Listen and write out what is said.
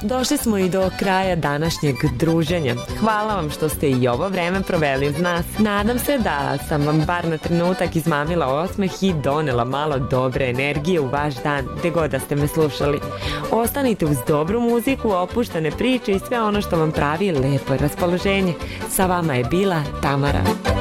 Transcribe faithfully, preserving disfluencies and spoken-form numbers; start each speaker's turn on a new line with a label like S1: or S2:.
S1: došli smo i do kraja današnjeg druženja. Hvala vam što ste i ovo vreme proveli uz nas. Nadam se da sam vam bar na trenutak izmamila osmeh i donela malo dobre energije u vaš dan, gde god da ste me slušali. Ostanite uz dobru muziku, opuštene priče i sve ono što vam pravi lepo raspoloženje. Sa vama je bila Tamara.